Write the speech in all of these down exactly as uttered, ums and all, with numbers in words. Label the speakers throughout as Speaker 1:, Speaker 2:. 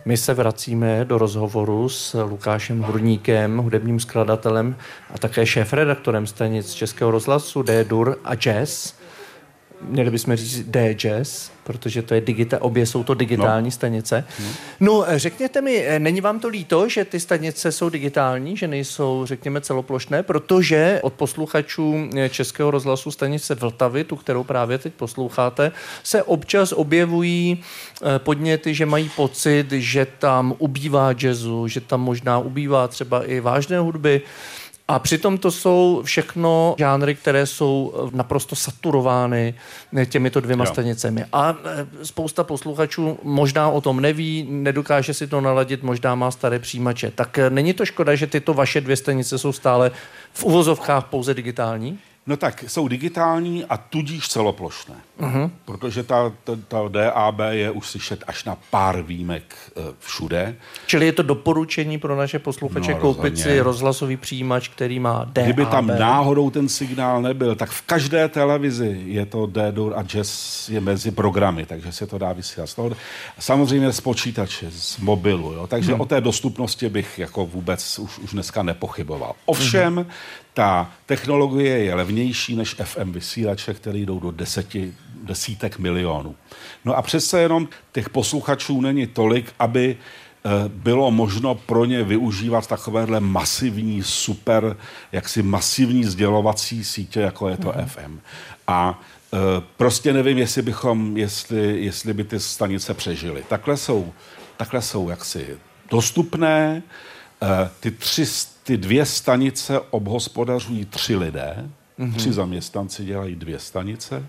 Speaker 1: My se vracíme do rozhovoru s Lukášem Hurníkem, hudebním skladatelem a také šéfredaktorem stanic Českého rozhlasu D-Dur a Jazz. Měli bychom říct D-Jazz, protože to je digita, obě jsou to digitální no. stanice. No. no, řekněte mi, není vám to líto, že ty stanice jsou digitální, že nejsou, řekněme, celoplošné, protože od posluchačů Českého rozhlasu stanice Vltavy, tu, kterou právě teď posloucháte, se občas objevují podněty, že mají pocit, že tam ubývá jazzu, že tam možná ubývá třeba i vážné hudby. A přitom to jsou všechno žánry, které jsou naprosto saturovány těmito dvěma jo. stanicemi. A spousta posluchačů možná o tom neví, nedokáže si to naladit, možná má staré přijímače. Tak není to škoda, že tyto vaše dvě stanice jsou stále v uvozovkách pouze digitální?
Speaker 2: No tak, jsou digitální a tudíž celoplošné.
Speaker 1: Uh-huh.
Speaker 2: Protože ta, ta, ta D A B je už slyšet až na pár výjimek e, všude.
Speaker 1: Čili je to doporučení pro naše posluchače no, koupit rozhodně. si rozhlasový přijímač, který má D A B.
Speaker 2: Kdyby tam náhodou ten signál nebyl, tak v každé televizi je to D-Dur a Jazz je mezi programy, takže se to dá vysílat. Samozřejmě z počítače, z mobilu. Jo? Takže hmm. o té dostupnosti bych jako vůbec už, už dneska nepochyboval. Ovšem, hmm. ta technologie je levnější než F M vysílače, které jdou do deseti, desítek milionů. No a přece jenom těch posluchačů není tolik, aby e, bylo možno pro ně využívat takovéhle masivní, super, jaksi masivní sdělovací sítě, jako je to mm. F M. A e, prostě nevím, jestli bychom, jestli, jestli by ty stanice přežily. Takhle jsou, takhle jsou jaksi dostupné. E, ty tři Ty dvě stanice obhospodařují tři lidé, mm-hmm. tři zaměstnanci dělají dvě stanice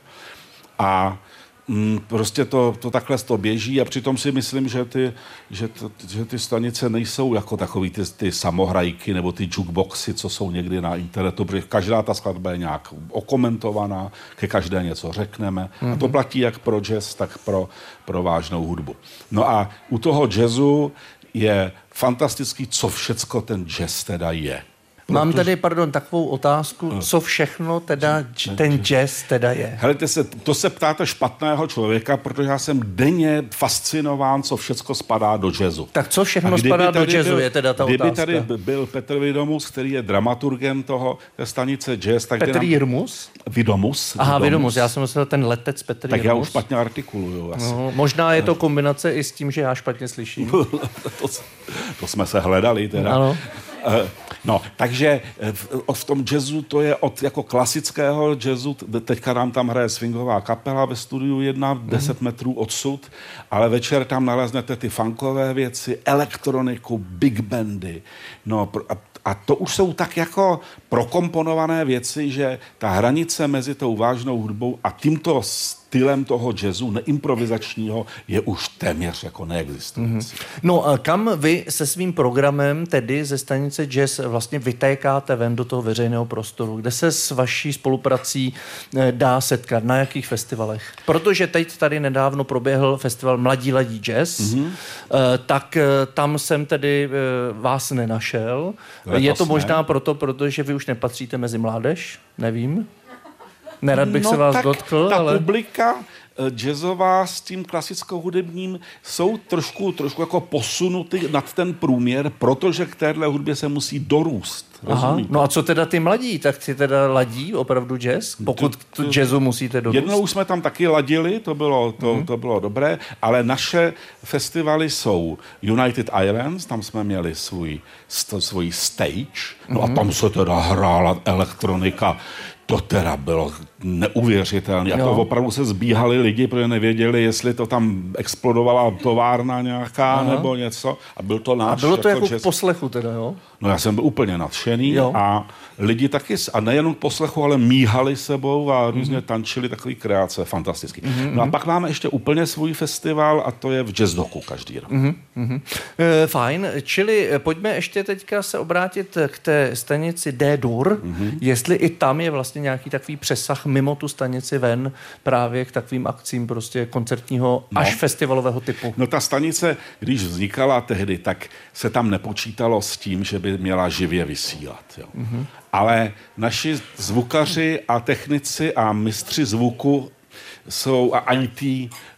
Speaker 2: a mm, prostě to, to takhle to běží a přitom si myslím, že ty, že, to, že ty stanice nejsou jako takový ty, ty samohrajky nebo ty jukeboxy, co jsou někdy na internetu, protože každá ta skladba je nějak okomentovaná, ke každé něco řekneme mm-hmm. a to platí jak pro jazz, tak pro, pro vážnou hudbu. No a u toho jazzu je fantastický, co všecko ten jazz teda je.
Speaker 1: Mám tady, pardon, takovou otázku, co všechno teda ten jazz teda je.
Speaker 2: Helejte se, to se ptáte špatného člověka, protože já jsem denně fascinován, co všecko spadá do jazzu.
Speaker 1: Tak co všechno spadá do jazzu, byl, je teda ta
Speaker 2: kdyby
Speaker 1: otázka.
Speaker 2: Kdyby tady byl Petr Vidomus, který je dramaturgem toho té stanice jazz, tak
Speaker 1: Petr Jirmus?
Speaker 2: Vidomus.
Speaker 1: Aha, Vidomus, já jsem myslel ten letec Petr
Speaker 2: tak
Speaker 1: Jirmus.
Speaker 2: Já už špatně artikuluju. Asi. No,
Speaker 1: možná je to kombinace i s tím, že já špatně slyším.
Speaker 2: to, to jsme se hledali teda.
Speaker 1: Ano.
Speaker 2: No, takže v, v tom jazzu to je od jako klasického jazzu, teďka nám tam hraje swingová kapela ve studiu jedna, mm. deset metrů odsud, ale večer tam naleznete ty funkové věci, elektroniku, big bandy, no a, a to už jsou tak jako prokomponované věci, že ta hranice mezi tou vážnou hudbou a tímto stylem toho jazzu, neimprovizačního, je už téměř jako neexistující.
Speaker 1: Mm-hmm. No a kam vy se svým programem, tedy ze stanice Jazz, vlastně vytékáte ven do toho veřejného prostoru? Kde se s vaší spoluprací dá setkat? Na jakých festivalech? Protože teď tady nedávno proběhl festival Mladí ladí jazz, mm-hmm. tak tam jsem tedy vás nenašel. Letos je to možná ne. proto, protože vy už nepatříte mezi mládež? Nevím. Nerad bych
Speaker 2: no,
Speaker 1: se vás
Speaker 2: tak
Speaker 1: dotkl,
Speaker 2: ta
Speaker 1: ale...
Speaker 2: publika jazzová s tím klasickou hudebním jsou trošku, trošku jako posunuty nad ten průměr, protože k téhle hudbě se musí dorůst.
Speaker 1: Aha, no a co teda ty mladí? Tak si teda ladí opravdu jazz? Pokud tu jazzu musíte dorůst?
Speaker 2: Jednou jsme tam taky ladili, to bylo, to, mm-hmm. to bylo dobré, ale naše festivaly jsou United Islands, tam jsme měli svůj, svůj stage, no mm-hmm. a tam se teda hrála elektronika. To teda bylo neuvěřitelné. A to opravdu se zbíhali lidi, protože nevěděli, jestli to tam explodovala továrna nějaká Aha. nebo něco. A byl to náš.
Speaker 1: A bylo to
Speaker 2: jako,
Speaker 1: jako k poslechu teda, jo?
Speaker 2: No já jsem byl úplně nadšený jo. a lidi taky, a nejenom k poslechu, ale míhali sebou a různě mm-hmm. tančili, takový kreace, fantastický. Mm-hmm. No a pak máme ještě úplně svůj festival a to je v Jazzdoku každý rok.
Speaker 1: Mm-hmm. E, fajn, čili pojďme ještě teďka se obrátit k té stanici D-Dur, mm-hmm. jestli i tam je vlastně nějaký takový přesah mimo tu stanici ven právě k takovým akcím prostě koncertního no. až festivalového typu.
Speaker 2: No ta stanice, když vznikala tehdy, tak se tam nepočítalo s tím, že by měla živě vysílat. Jo. Mm-hmm. Ale naši zvukaři a technici a mistři zvuku jsou a I T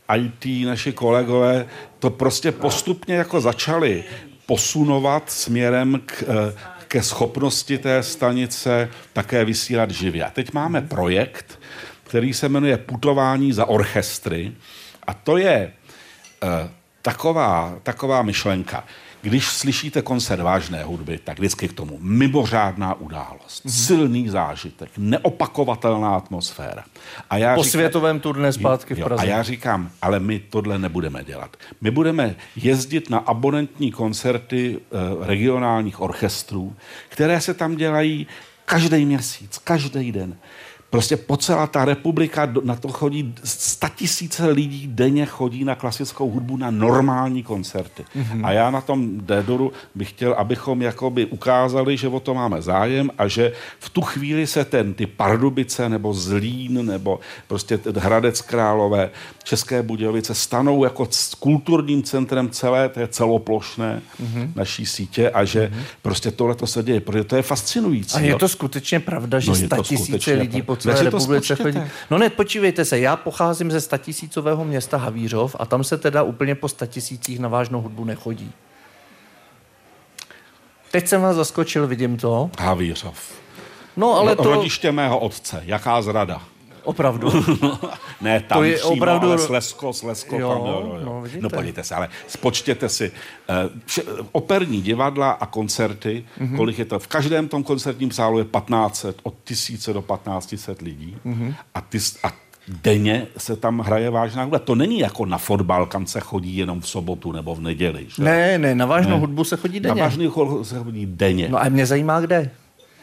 Speaker 2: í té, naši kolegové, to prostě postupně jako začali posunovat směrem k, ke schopnosti té stanice také vysílat živě. A teď máme projekt, který se jmenuje Putování za orchestry a to je uh, taková, taková myšlenka. Když slyšíte koncert vážné hudby, tak vždycky k tomu mimořádná událost, mm-hmm. silný zážitek, neopakovatelná atmosféra. A já
Speaker 1: po
Speaker 2: říkám,
Speaker 1: světovém turné zpátky
Speaker 2: jo,
Speaker 1: v Praze.
Speaker 2: A já říkám, ale my tohle nebudeme dělat. My budeme jezdit na abonentní koncerty e, regionálních orchestrů, které se tam dělají každý měsíc, každý den. Prostě po celá ta republika na to chodí, statisíce lidí denně chodí na klasickou hudbu na normální koncerty. Mm-hmm. A já na tom D-Duru bych chtěl, abychom jakoby ukázali, že o to máme zájem a že v tu chvíli se ten, ty Pardubice nebo Zlín nebo prostě Hradec Králové, České Budějovice stanou jako kulturním centrem celé té celoplošné mm-hmm. naší sítě a že mm-hmm. prostě tohleto se děje, protože to je fascinující.
Speaker 1: A je to skutečně pravda, že
Speaker 2: no,
Speaker 1: statisíce lidí po celé republice chodí. No ne, počívejte se, já pocházím ze statisícového města Havířov a tam se teda úplně po statisících na vážnou hudbu nechodí. Teď jsem vás zaskočil, vidím to.
Speaker 2: Havířov.
Speaker 1: No ale to...
Speaker 2: Rodiště mého otce, jaká zrada.
Speaker 1: Opravdu.
Speaker 2: Ne, tam
Speaker 1: to je
Speaker 2: přímo,
Speaker 1: opravdu...
Speaker 2: ale Slezsko, Slezsko,
Speaker 1: jo,
Speaker 2: tam, jo, jo.
Speaker 1: No,
Speaker 2: no podívejte se, ale spočtěte si, uh, operní divadla a koncerty, mm-hmm. kolik je to, v každém tom koncertním sálu je patnáct set, od tisíce do patnáct set lidí mm-hmm. a, ty, a denně se tam hraje vážná hudba. To není jako na fotbal, kam se chodí jenom v sobotu nebo v neděli. Že?
Speaker 1: Ne, ne, na vážnou ne. hudbu se chodí denně.
Speaker 2: Na vážnou hudbu se chodí denně.
Speaker 1: No a mě zajímá, kde?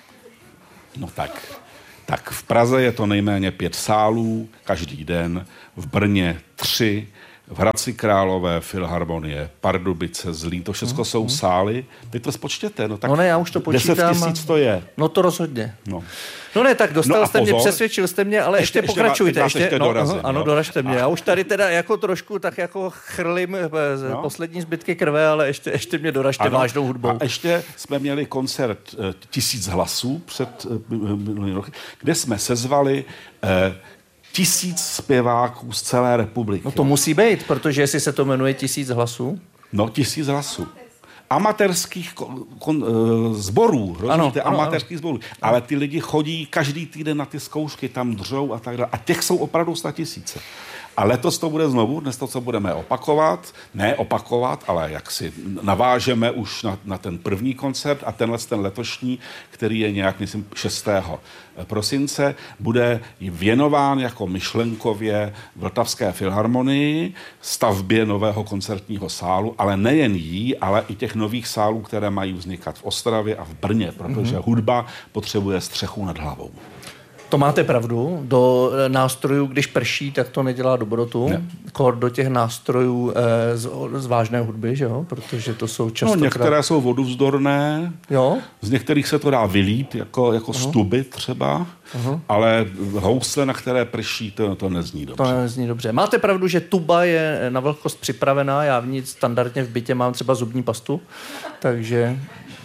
Speaker 2: No tak... Tak v Praze je to nejméně pět sálů každý den, v Brně tři, v Hradci Králové, Filharmonie, Pardubice, Zlín, to všechno mm, jsou mm. sály. Teď to spočtěte. No tak
Speaker 1: no ne, já už to počítám.
Speaker 2: deset tisíc to je.
Speaker 1: No to rozhodně.
Speaker 2: No.
Speaker 1: No ne, tak dostal
Speaker 2: no
Speaker 1: jste
Speaker 2: pozor,
Speaker 1: mě, přesvědčil jste mě, ale ještě, ještě pokračujte.
Speaker 2: Ještě, ještě
Speaker 1: no,
Speaker 2: dorazím,
Speaker 1: ano, doražte mě. A... Já už tady teda jako trošku tak jako chrlím no. poslední zbytky krve, ale ještě, ještě mě doražte ano. vážnou hudbou.
Speaker 2: A ještě jsme měli koncert uh, Tisíc hlasů před minulým uh, rokem, kde jsme sezvali uh, tisíc zpěváků z celé republiky.
Speaker 1: No to musí být, protože jestli se to jmenuje Tisíc hlasů.
Speaker 2: No tisíc hlasů. Amatérských kon, kon, zborů, rozumíte, ano, amatérských ano, ano. zborů. Ale ty lidi chodí každý týden na ty zkoušky, tam dřou a tak dále. A těch jsou opravdu statisíce. A letos to bude znovu, dnes to, co budeme opakovat, ne opakovat, ale jak si navážeme už na, na ten první koncert a tenhle ten letošní, který je nějak, myslím, šestého prosince, bude věnován jako myšlenkově Vltavské filharmonii, stavbě nového koncertního sálu, ale nejen jí, ale i těch nových sálů, které mají vznikat v Ostravě a v Brně, protože mm-hmm. hudba potřebuje střechu nad hlavou.
Speaker 1: To máte pravdu. Do nástrojů, když prší, tak to nedělá dobrotu. Ne. Kor do těch nástrojů e, z, z vážné hudby, že jo? Protože to jsou často...
Speaker 2: No, některé jsou vodovzdorné,
Speaker 1: jo?
Speaker 2: Z některých se to dá vylít, jako, jako uh-huh. stuby třeba, uh-huh. ale housle, na které prší, to, to nezní dobře.
Speaker 1: To nezní dobře. Máte pravdu, že tuba je na vlhkost připravená. Já v ní standardně v bytě mám třeba zubní pastu, takže...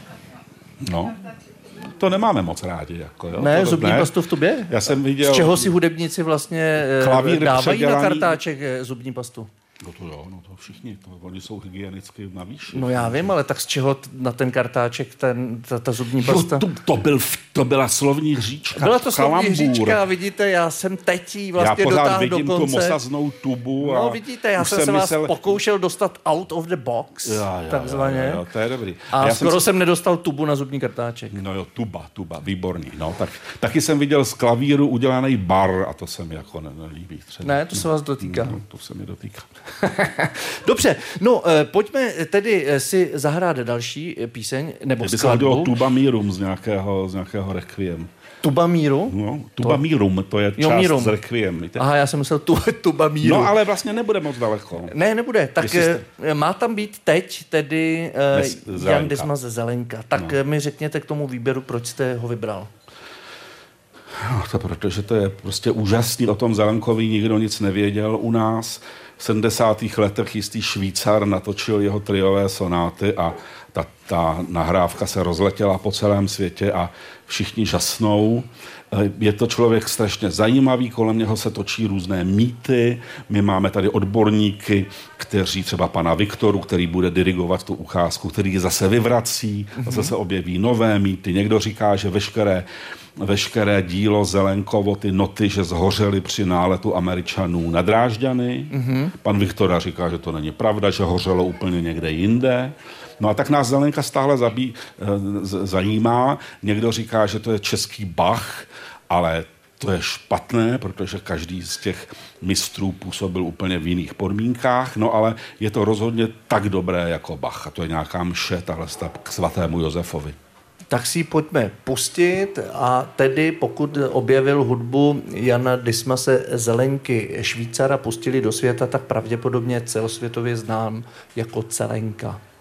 Speaker 2: No... To nemáme moc rádi. Jako, jo?
Speaker 1: Ne,
Speaker 2: to,
Speaker 1: zubní
Speaker 2: ne.
Speaker 1: pastu v tubě?
Speaker 2: Já jsem viděl...
Speaker 1: Z čeho si hudebníci vlastně dávají předělání... na kartáček zubní pastu?
Speaker 2: No to jo, no to všichni, to, oni jsou hygienicky na výši.
Speaker 1: No já vím, ale tak z čeho na ten kartáček ten, ta, ta zubní pasta?
Speaker 2: Jo, to, to, byl, to byla slovní hříčka.
Speaker 1: Byla to slovní hříčka, vidíte, já jsem teď jí vlastně dotáhl do konce. Já pořád vidím
Speaker 2: tu mosaznou tubu.
Speaker 1: No vidíte, já jsem se myslel... vás pokoušel dostat out of the box, já, já, takzvaně.
Speaker 2: Já, já, to je dobrý.
Speaker 1: A,
Speaker 2: a já
Speaker 1: skoro jsem,
Speaker 2: si...
Speaker 1: jsem nedostal tubu na zubní kartáček.
Speaker 2: No jo, tuba, tuba, výborný. No, tak, taky jsem viděl z klavíru udělaný bar a to se mi jako nelíbí. Třeba.
Speaker 1: Ne, to se vás dotýká.
Speaker 2: No, to se mi dotýká.
Speaker 1: Dobře, no eh, pojďme tedy si zahrát další píseň, nebo
Speaker 2: skladbu. Kdyby se hodilo Tuba Mírum z nějakého, z nějakého Requiem.
Speaker 1: Tuba Míru?
Speaker 2: No, Tuba to... Mírum, to je část jo, z Requiem. Víte?
Speaker 1: Aha, já jsem myslel tu, Tuba Míru.
Speaker 2: No, ale vlastně nebude moc daleko.
Speaker 1: Ne, nebude. Tak jste... má tam být teď tedy uh, Jan Dismas Zelenka. Tak no. mi řekněte k tomu výběru, proč jste ho vybral.
Speaker 2: No, to protože to je prostě úžasný. O tom Zelenkovi nikdo nic nevěděl u nás. V sedmdesátých letech jistý Švýcar natočil jeho triové sonáty a ta, ta nahrávka se rozletěla po celém světě a všichni žasnou. Je to člověk strašně zajímavý, kolem něho se točí různé mýty. My máme tady odborníky, kteří třeba pana Viktoru, který bude dirigovat tu ukázku, který zase vyvrací, mm-hmm. zase objeví nové mýty. Někdo říká, že veškeré veškeré dílo Zelenkovo, ty noty, že zhořely při náletu Američanů na Drážďany. Mm-hmm. Pan Viktora říká, že to není pravda, že hořelo úplně někde jinde. No a tak nás Zelenka stále zabí, zajímá. Někdo říká, že to je český Bach, ale to je špatné, protože každý z těch mistrů působil úplně v jiných podmínkách, no ale je to rozhodně tak dobré jako Bach. A to je nějaká mše, tahle k svatému Josefovi.
Speaker 1: Tak si ji pojďme pustit a tedy pokud objevil hudbu Jana Dismase Zelenky Švýcara, pustili do světa, tak pravděpodobně celosvětově znám jako Celenka.